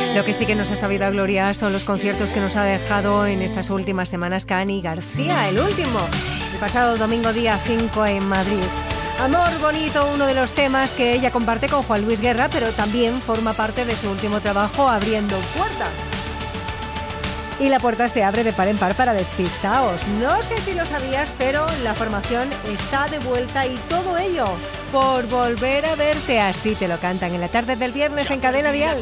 Lo que sí que nos ha sabido a gloria son los conciertos que nos ha dejado en estas últimas semanas Cani García, el último, el pasado domingo día 5 en Madrid. Amor bonito, uno de los temas que ella comparte con Juan Luis Guerra, pero también forma parte de su último trabajo, Abriendo Puertas. Y la puerta se abre de par en par para Despistaos. No sé si lo sabías, pero la formación está de vuelta y todo ello por volver a verte. Así te lo cantan en la tarde del viernes en Cadena Dial.